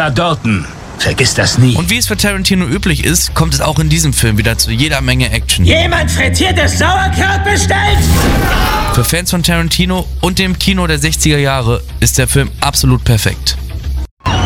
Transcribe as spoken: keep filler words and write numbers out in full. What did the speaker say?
Edward Norton. Vergiss das nie. Und wie es für Tarantino üblich ist, kommt es auch in diesem Film wieder zu jeder Menge Action. Jemand frittiertes Sauerkraut bestellt? Für Fans von Tarantino und dem Kino der sechziger Jahre ist der Film absolut perfekt.